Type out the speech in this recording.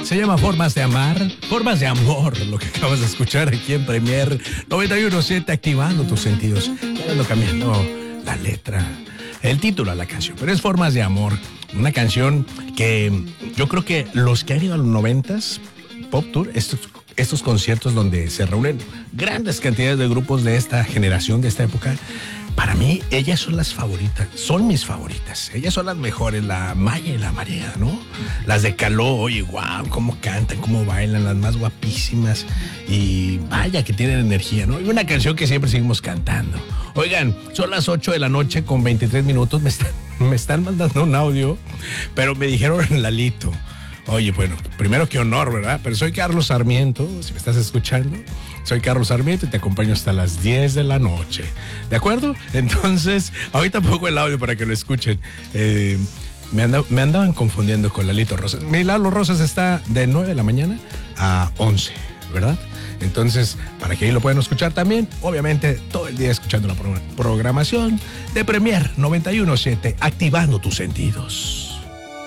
Se llama Formas de Amar, Formas de Amor, lo que acabas de escuchar aquí en Premier 91.7, activando tus sentidos. Ya ando cambiando la letra, el título a la canción, pero es Formas de Amor, una canción que yo creo que los que han ido a los 90s, Pop Tour, estos conciertos donde se reúnen grandes cantidades de grupos de esta generación, de esta época, para mí, ellas son las favoritas, son mis favoritas. Ellas son las mejores, la Maya y la María, ¿no? Las de Caló, oye, guau, cómo cantan, cómo bailan, las más guapísimas. Y vaya que tienen energía, ¿no? Y una canción que siempre seguimos cantando. Oigan, son las 8 de la noche con 23 minutos, me están mandando un audio, pero me dijeron Lalito. Oye, bueno, primero qué honor, ¿verdad? Pero soy Carlos Sarmiento, si me estás escuchando. Soy Carlos Sarmiento y te acompaño hasta las 10 de la noche. ¿De acuerdo? Entonces, ahorita pongo el audio para que lo escuchen. Me andaban confundiendo con Lalito Rosas. Mi Lalo Rosas está de 9 de la mañana a 11, ¿verdad? Entonces, para que ahí lo puedan escuchar también, obviamente, todo el día escuchando la programación de Premier 91.7, activando tus sentidos.